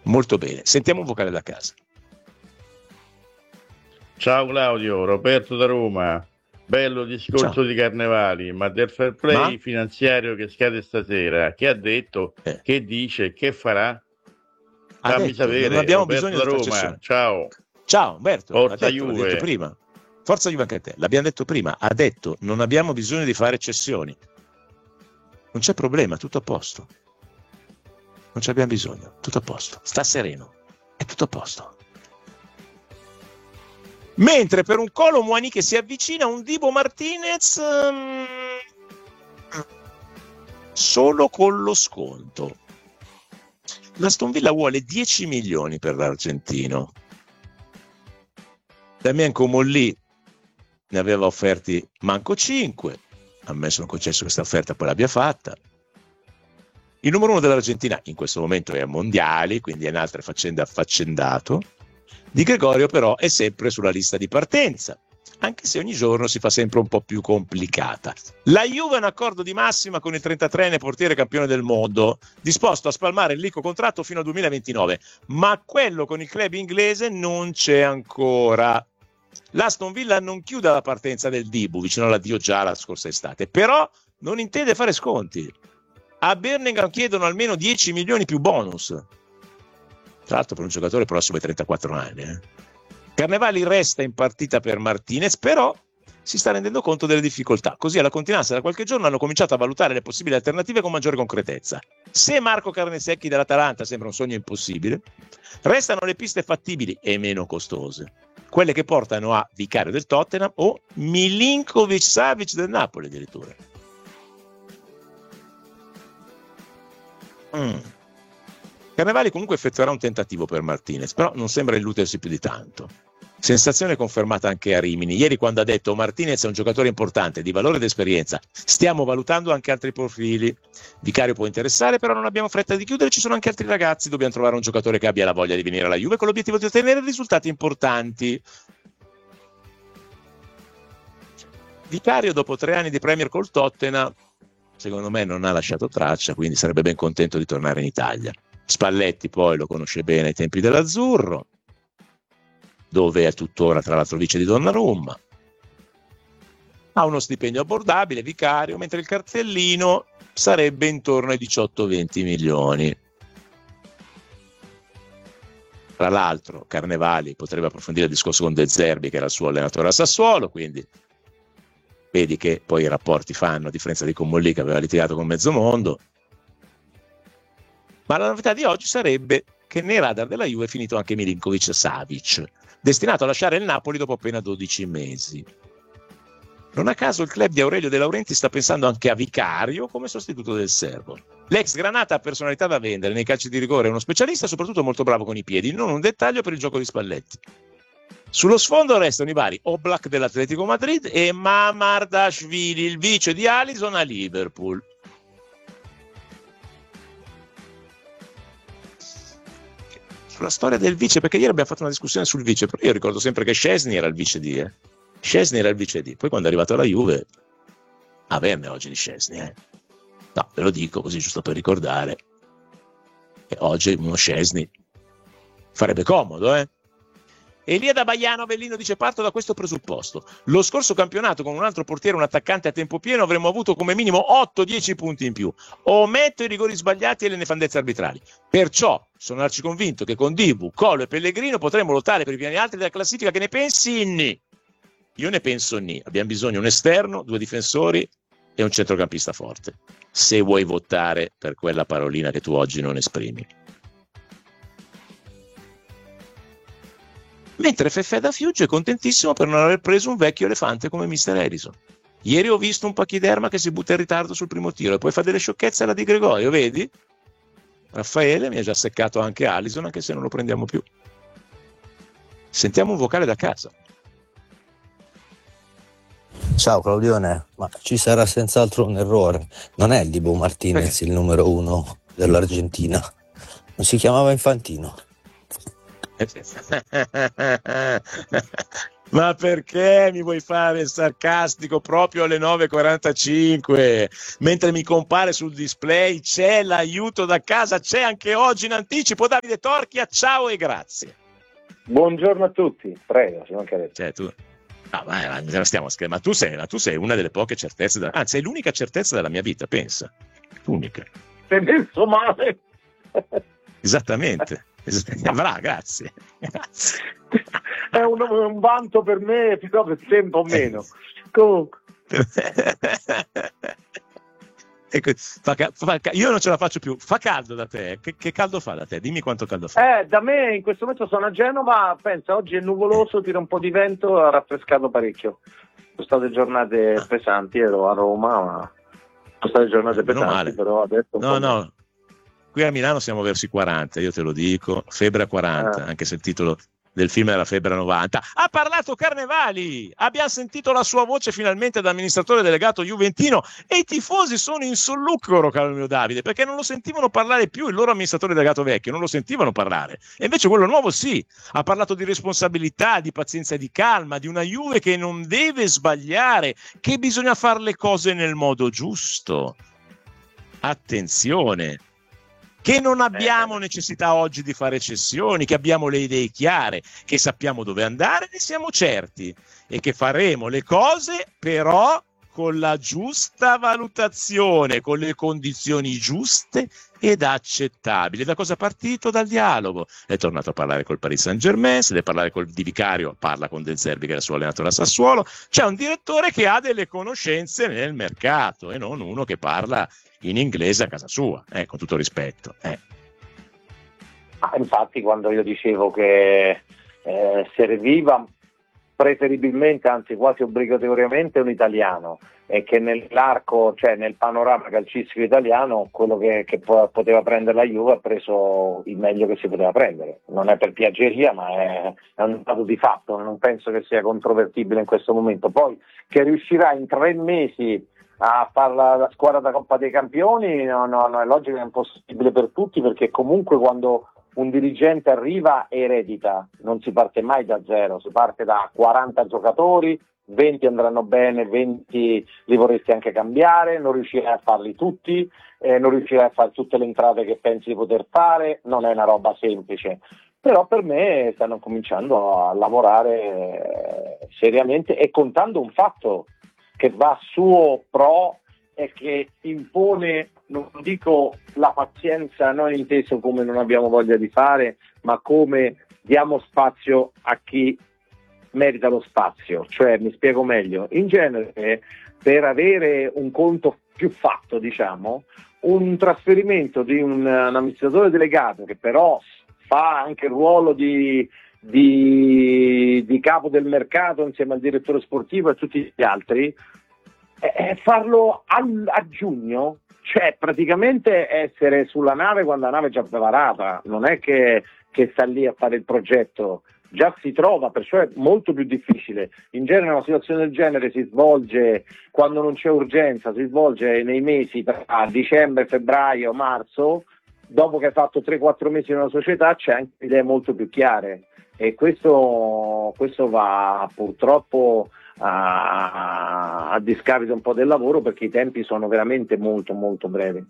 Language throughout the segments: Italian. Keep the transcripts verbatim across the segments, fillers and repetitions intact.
molto bene. Sentiamo un vocale da casa. Ciao Claudio, Roberto da Roma. Bello discorso Ciao. di Carnevali, ma del fair play Ma? finanziario che scade stasera, che ha detto, Eh. che dice, che farà? Ha Fammi detto, non sapere, abbiamo Roberto bisogno da di fare Roma, cessioni. ciao. Ciao Umberto, ha Forza detto, l'ha detto Juve. prima. Forza Juve anche a te, l'abbiamo detto prima, ha detto non abbiamo bisogno di fare cessioni. Non c'è problema, tutto a posto. Non ci abbiamo bisogno, tutto a posto. Sta sereno, è tutto a posto. Mentre per un Kolo Muani che si avvicina, un Dibu Martinez um, solo con lo sconto. L'Aston Villa vuole dieci milioni per l'argentino. Damien Comolli ne aveva offerti manco cinque. A me sono concesso questa offerta, poi l'abbia fatta. Il numero uno dell'Argentina in questo momento è a mondiali, quindi è in altre faccende affaccendato. Di Gregorio però è sempre sulla lista di partenza, anche se ogni giorno si fa sempre un po' più complicata. La Juve ha un accordo di massima con il trentatreenne portiere campione del mondo, disposto a spalmare il liquido contratto fino al duemilaventinove, ma quello con il club inglese non c'è ancora. L'Aston Villa non chiude la partenza del Dibu, vicino all'addio già la scorsa estate, però non intende fare sconti. A Birmingham chiedono almeno dieci milioni più bonus. Tra l'altro per un giocatore prossimo ai trentaquattro anni. Eh. Carnevali resta in partita per Martinez, però si sta rendendo conto delle difficoltà. Così alla continuanza da qualche giorno hanno cominciato a valutare le possibili alternative con maggiore concretezza. Se Marco Carnesecchi dell'Atalanta sembra un sogno impossibile, restano le piste fattibili e meno costose. Quelle che portano a Vicario del Tottenham o Milinkovic Savic del Napoli addirittura. Mm. Carnevali comunque effettuerà un tentativo per Martinez, però non sembra illudersi più di tanto. Sensazione confermata anche a Rimini. Ieri quando ha detto Martinez è un giocatore importante, di valore ed esperienza, stiamo valutando anche altri profili. Vicario può interessare, però non abbiamo fretta di chiudere, ci sono anche altri ragazzi, dobbiamo trovare un giocatore che abbia la voglia di venire alla Juve con l'obiettivo di ottenere risultati importanti. Vicario dopo tre anni di Premier col Tottenham, secondo me non ha lasciato traccia, quindi sarebbe ben contento di tornare in Italia. Spalletti poi lo conosce bene ai tempi dell'Azzurro, dove è tuttora tra l'altro vice di Donnarumma. Ha uno stipendio abbordabile, Vicario, mentre il cartellino sarebbe intorno ai diciotto venti milioni. Tra l'altro Carnevali potrebbe approfondire il discorso con De Zerbi, che era il suo allenatore a Sassuolo, quindi vedi che poi i rapporti fanno, a differenza di Comolli che aveva litigato con mezzo mondo. Ma la novità di oggi sarebbe che nei radar della Juve è finito anche Milinkovic Savic, destinato a lasciare il Napoli dopo appena dodici mesi. Non a caso il club di Aurelio De Laurenti sta pensando anche a Vicario come sostituto del serbo. L'ex Granata ha personalità da vendere, nei calci di rigore è uno specialista, soprattutto molto bravo con i piedi, non un dettaglio per il gioco di Spalletti. Sullo sfondo restano i vari Oblak dell'Atletico Madrid e Mamardashvili, il vice di Alisson a Liverpool. Sulla storia del vice, perché ieri abbiamo fatto una discussione sul vice, però io ricordo sempre che Szczesny era il vice di, eh. Szczesny era il vice di, poi quando è arrivato alla Juve, averne oggi di Szczesny, eh. No, ve lo dico così giusto per ricordare che oggi uno Szczesny farebbe comodo, eh. Elia da Baiano Avellino dice: parto da questo presupposto. Lo scorso campionato con un altro portiere, un attaccante a tempo pieno, avremmo avuto come minimo otto dieci punti in più. Ometto i rigori sbagliati e le nefandezze arbitrali. Perciò sono arciconvinto che con Dibu, Colo e Pellegrino potremmo lottare per i piani alti della classifica. Che ne pensi? Ni. Io ne penso ni. Abbiamo bisogno di un esterno, due difensori e un centrocampista forte. Se vuoi votare per quella parolina che tu oggi non esprimi. Mentre Feffè da Fiugge è contentissimo per non aver preso un vecchio elefante come mister Harrison. Ieri ho visto un pachiderma che si butta in ritardo sul primo tiro e poi fa delle sciocchezze alla di Gregorio, vedi? Raffaele mi ha già seccato anche Alisson, anche se non lo prendiamo più. Sentiamo un vocale da casa. Ciao Claudione, ma ci sarà senz'altro un errore. Non è il Dibu Martinez Perché? il numero uno dell'Argentina. Non si chiamava Infantino. Ma perché mi vuoi fare il sarcastico proprio alle nove e quarantacinque? Mentre mi compare sul display c'è l'aiuto da casa, c'è anche oggi in anticipo. Davide Torchia, ciao e grazie. Buongiorno a tutti, prego, se non che Cioè, tu... Ah, ma, ma, stiamo scherzando. Ma tu sei, ma tu sei una delle poche certezze, della... anzi, sei l'unica certezza della mia vita, pensa. L'unica. Sei messo male. Esattamente. Brava, grazie. grazie. È un, un vanto per me, però per tempo o meno. Comunque. Ecco, fa, fa, io non ce la faccio più. Fa caldo da te? Che, che caldo fa da te? Dimmi quanto caldo fa. Eh, da me in questo momento sono a Genova, pensa, oggi è nuvoloso, tira un po' di vento, ha raffrescato parecchio. Sono state giornate ah. pesanti, ero a Roma, ma sono state giornate pesanti, male. Però adesso no, no. Qui a Milano siamo verso i quaranta, io te lo dico, febbre a quaranta, ah. anche se il titolo del film era Febbre a novanta. Ha parlato Carnevali, abbiamo sentito la sua voce finalmente da amministratore delegato juventino e i tifosi sono in sollucro, caro mio Davide, perché non lo sentivano parlare più, il loro amministratore delegato vecchio non lo sentivano parlare, e invece quello nuovo sì, ha parlato di responsabilità, di pazienza e di calma, di una Juve che non deve sbagliare, che bisogna fare le cose nel modo giusto. Attenzione, che non abbiamo necessità oggi di fare cessioni, che abbiamo le idee chiare, che sappiamo dove andare, ne siamo certi, e che faremo le cose però con la giusta valutazione, con le condizioni giuste ed accettabili. Da cosa è partito? Dal dialogo. È tornato a parlare col Paris Saint-Germain, se deve parlare col Di Vicario parla con De Zerbi, che è il suo allenatore a Sassuolo. C'è un direttore che ha delle conoscenze nel mercato e non uno che parla in inglese a casa sua, eh, con tutto rispetto. Eh. Ah, infatti quando io dicevo che eh, serviva preferibilmente, anzi quasi obbligatoriamente, un italiano, e che nell'arco, cioè nel panorama calcistico italiano, quello che, che poteva prendere la Juve ha preso il meglio che si poteva prendere. Non è per piaggeria, ma è, è un dato di fatto, non penso che sia controvertibile in questo momento. Poi che riuscirà in tre mesi a fare la, la squadra da Coppa dei Campioni, no, no, no, è logico che è impossibile per tutti, perché comunque quando un dirigente arriva eredita, non si parte mai da zero, si parte da quaranta giocatori, venti andranno bene, venti li vorresti anche cambiare, non riuscirai a farli tutti, eh, non riuscirai a fare tutte le entrate che pensi di poter fare, non è una roba semplice. Però per me stanno cominciando a lavorare eh, seriamente, e contando un fatto che va suo pro e che impone, non dico la pazienza, non inteso come non abbiamo voglia di fare, ma come diamo spazio a chi merita lo spazio. Cioè, mi spiego meglio, in genere per avere un conto più fatto, diciamo, un trasferimento di un, un amministratore delegato che però fa anche il ruolo di, di, di capo del mercato insieme al direttore sportivo e a tutti gli altri, eh, farlo a, a giugno, cioè praticamente essere sulla nave quando la nave è già preparata, non è che, che sta lì a fare il progetto, già si trova, perciò è molto più difficile. In genere una situazione del genere si svolge quando non c'è urgenza, si svolge nei mesi tra dicembre, febbraio, marzo, dopo che hai fatto tre quattro mesi in una società c'è anche idee molto più chiare, e questo, questo va purtroppo a, a discapito un po' del lavoro, perché i tempi sono veramente molto molto brevi.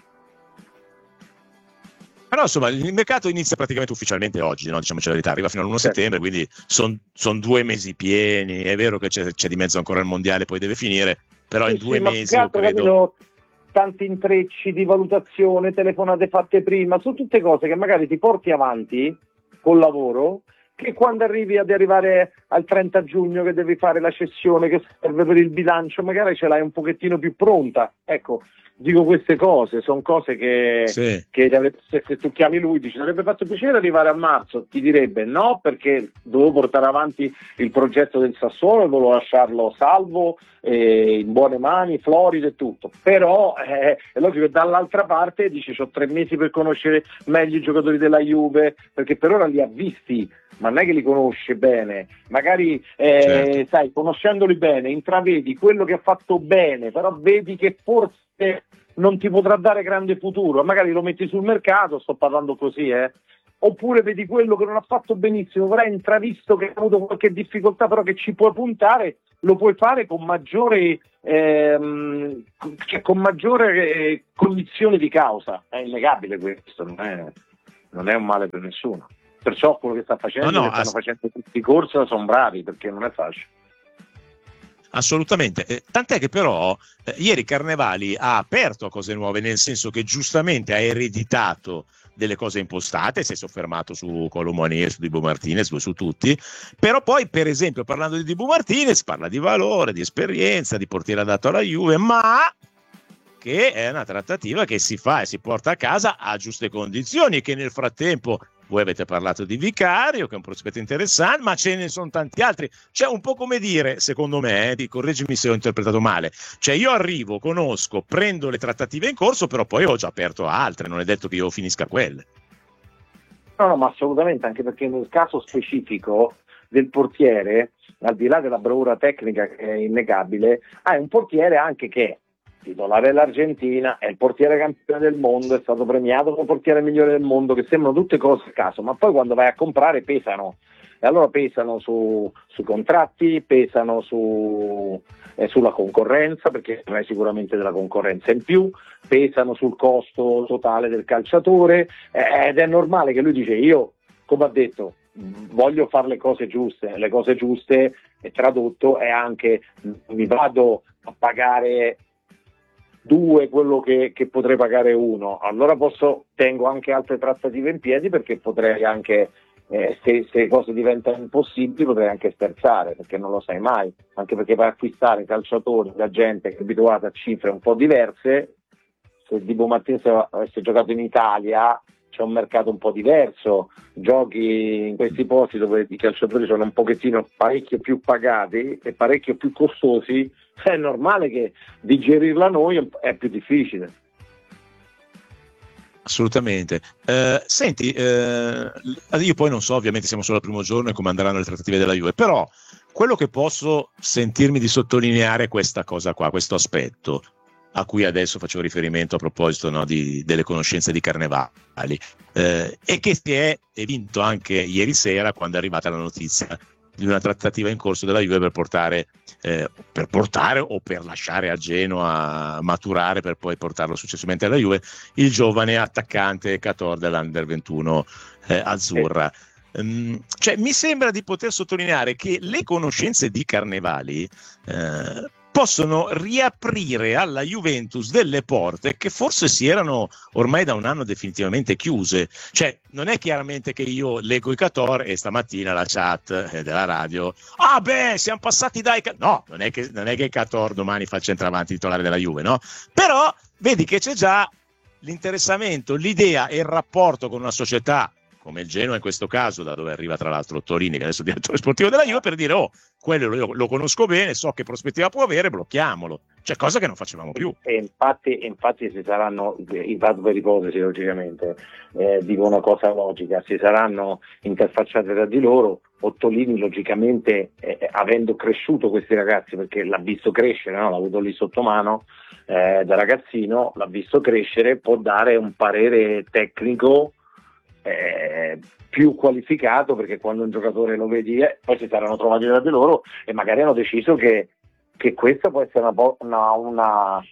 Però insomma il mercato inizia praticamente ufficialmente oggi, no? Diciamoci la verità, arriva fino all'primo certo. settembre, quindi sono son due mesi pieni. È vero che c'è, c'è di mezzo ancora il mondiale, poi deve finire, però sì, in due sì, mesi io credo... Capito, tanti intrecci di valutazione, telefonate fatte prima, sono tutte cose che magari ti porti avanti col lavoro, che quando arrivi ad arrivare al trenta giugno che devi fare la cessione che serve per il bilancio, magari ce l'hai un pochettino più pronta. Ecco, dico queste cose, sono cose che, sì. che se, se tu chiami lui dici: sarebbe fatto piacere arrivare a marzo, ti direbbe no, perché dovevo portare avanti il progetto del Sassuolo e volevo lasciarlo salvo, eh, in buone mani, florido e tutto. Però eh, è logico che dall'altra parte dice: ho tre mesi per conoscere meglio i giocatori della Juve, perché per ora li ha visti, ma non è che li conosce bene, magari eh, certo. sai, conoscendoli bene intravedi quello che ha fatto bene, però vedi che forse non ti potrà dare grande futuro, magari lo metti sul mercato, sto parlando così, eh oppure vedi quello che non ha fatto benissimo, però hai intravisto che ha avuto qualche difficoltà, però che ci puoi puntare, lo puoi fare con maggiore ehm, cioè con maggiore eh, cognizione di causa. È innegabile questo, non è, non è un male per nessuno. Perciò quello che sta facendo, No, no, che stanno ass- facendo tutti i corsi sono bravi, perché non è facile. Assolutamente, eh, tant'è che però eh, ieri Carnevali ha aperto a cose nuove, nel senso che giustamente ha ereditato delle cose impostate, si è soffermato su Colomani, su Dibu Martinez, su tutti, però poi per esempio parlando di Dibu Martinez parla di valore, di esperienza, di portiere adatto alla Juve, ma che è una trattativa che si fa e si porta a casa a giuste condizioni, che nel frattempo voi avete parlato di Vicario, che è un prospetto interessante, ma ce ne sono tanti altri. C'è un po' come dire, secondo me, eh, correggimi se ho interpretato male, cioè io arrivo, conosco, prendo le trattative in corso, però poi ho già aperto altre, non è detto che io finisca quelle. No, no, ma assolutamente, anche perché nel caso specifico del portiere, al di là della bravura tecnica che è innegabile, hai un portiere anche che titolare dell'Argentina, è il portiere campione del mondo, è stato premiato come portiere migliore del mondo, che sembrano tutte cose a caso, ma poi quando vai a comprare pesano, e allora pesano su, sui contratti, pesano su, eh, sulla concorrenza, perché non è sicuramente della concorrenza in più, pesano sul costo totale del calciatore, eh, ed è normale che lui dice: io, come ha detto, voglio fare le cose giuste, le cose giuste, e tradotto è anche mi vado a pagare due quello che, che potrei pagare uno, allora posso tengo anche altre trattative in piedi, perché potrei anche eh, se, se le cose diventano impossibili potrei anche sterzare, perché non lo sai mai, anche perché per acquistare calciatori da gente che è abituata a cifre un po' diverse, se Dibu Martinez avesse giocato in Italia c'è un mercato un po' diverso, giochi in questi posti dove i calciatori sono un pochettino parecchio più pagati e parecchio più costosi, è normale che digerirla noi è più difficile. Assolutamente. Eh, senti, eh, io poi non so, ovviamente siamo solo al primo giorno e come andranno le trattative della Juve, però quello che posso sentirmi di sottolineare è questa cosa qua, questo aspetto a cui adesso facevo riferimento a proposito, no, di, delle conoscenze di Carnevali, eh, e che si è vinto anche ieri sera quando è arrivata la notizia di una trattativa in corso della Juve per portare, eh, per portare o per lasciare a Genoa maturare per poi portarlo successivamente alla Juve il giovane attaccante Cator dell'Under ventuno eh, azzurra. Um, cioè, mi sembra di poter sottolineare che le conoscenze di Carnevali eh, possono riaprire alla Juventus delle porte che forse si erano ormai da un anno definitivamente chiuse. Cioè, non è chiaramente che io leggo i Cator e stamattina la chat della radio, ah beh, siamo passati dai... No, non è che, non è che Cator domani fa il centravanti titolare della Juve, no? Però vedi che c'è già l'interessamento, l'idea e il rapporto con una società come il Genoa in questo caso, da dove arriva tra l'altro Torini, che adesso è direttore sportivo della Juve, per dire: oh, quello lo, lo conosco bene, so che prospettiva può avere, blocchiamolo. Cioè, cosa che non facevamo più. E infatti, infatti si saranno, infatti per ipotesi logicamente, eh, dico una cosa logica, si saranno interfacciate tra di loro. Ottolini logicamente, eh, avendo cresciuto questi ragazzi, perché l'ha visto crescere, no? L'ha avuto lì sotto mano eh, da ragazzino, l'ha visto crescere, può dare un parere tecnico Eh, più qualificato, perché quando un giocatore lo vedi eh, poi si saranno trovati tra di loro e magari hanno deciso che, che questa può essere una, una, una,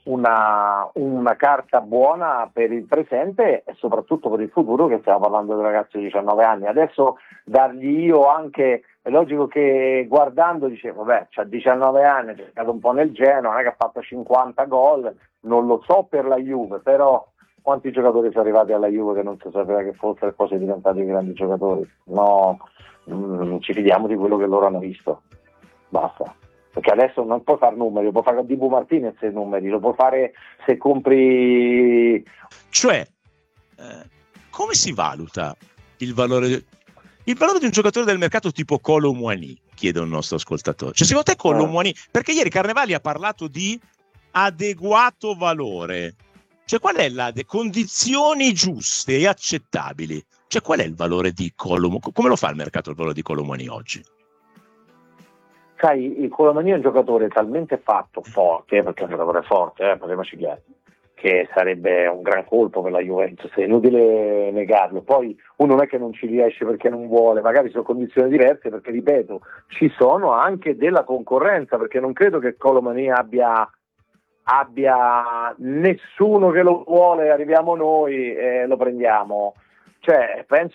una, una carta buona per il presente e soprattutto per il futuro, che stiamo parlando di ragazzi di diciannove anni. Adesso dargli io anche, è logico che guardando dicevo, beh, c'ha diciannove anni, ha giocato un po' nel Genoa, non è che ha fatto cinquanta gol, non lo so per la Juve, però quanti giocatori sono arrivati alla Juve che non si sapeva che fossero e poi sono diventati grandi giocatori? No, non ci fidiamo di quello che loro hanno visto. Basta. Perché adesso non puoi fare numeri, lo puoi fare a Dibu Martinez i numeri, lo puoi fare se compri... Cioè, eh, come si valuta il valore, il valore di un giocatore del mercato tipo Kolo Muani? Chiede un nostro ascoltatore. Cioè, secondo te Kolo Eh. Muani... Perché ieri Carnevali ha parlato di adeguato valore. Cioè, qual è la de- condizioni giuste e accettabili? Cioè, qual è il valore di Kolo? Come lo fa il mercato il valore di Kolo Muani oggi? Sai, il Colomani è un giocatore talmente fatto, forte, perché è un giocatore forte, eh, parliamoci chiaro, che sarebbe un gran colpo per la Juventus, è inutile negarlo. Poi uno non è che non ci riesce perché non vuole, magari sono condizioni diverse, perché ripeto, ci sono anche della concorrenza, perché non credo che Colomani abbia abbia nessuno che lo vuole, arriviamo noi e lo prendiamo. Cioè, penso